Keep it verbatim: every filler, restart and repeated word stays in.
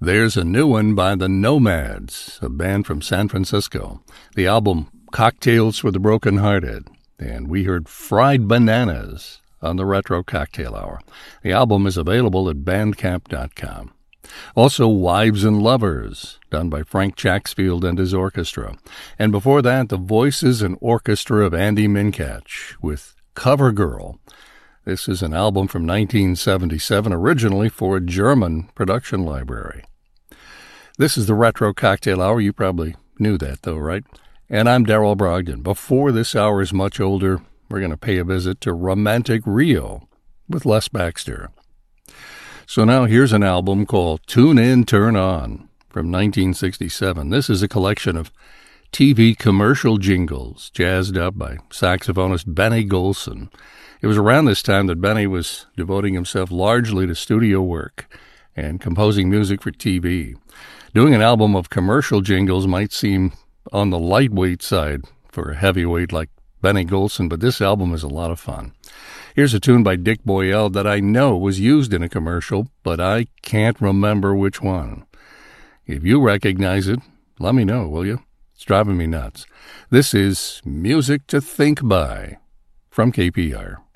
There's a new one by the Nomads, a band from San Francisco. The album Cocktails for the Brokenhearted. And we heard Fried Bananas on the Retro Cocktail Hour. The album is available at bandcamp dot com. Also, Wives and Lovers, done by Frank Chaxfield and his orchestra. And before that, the voices and orchestra of Andy Minkach with Cover Girl. This is an album from nineteen seventy-seven, originally for a German production library. This is the Retro Cocktail Hour. You probably knew that, though, right? And I'm Darrell Brogdon. Before this hour is much older, we're going to pay a visit to Romantic Rio with Les Baxter. So now here's an album called Tune In, Turn On from nineteen sixty-seven. This is a collection of T V commercial jingles jazzed up by saxophonist Benny Golson. It was around this time that Benny was devoting himself largely to studio work and composing music for T V. Doing an album of commercial jingles might seem on the lightweight side for a heavyweight like Benny Golson, but this album is a lot of fun. Here's a tune by Dick Boyle that I know was used in a commercial, but I can't remember which one. If you recognize it, let me know, will you? It's driving me nuts. This is Music to Think By from K P R.